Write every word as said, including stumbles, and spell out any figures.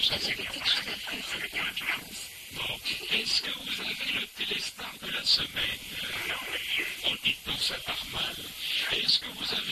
Ça, c'est quelque chose de plus, ça veut dire un silence. Bon, est-ce que vous avez le téléstar de la semaine? Non, monsieur. Oh, dites donc, ça part mal. Est-ce que vous avez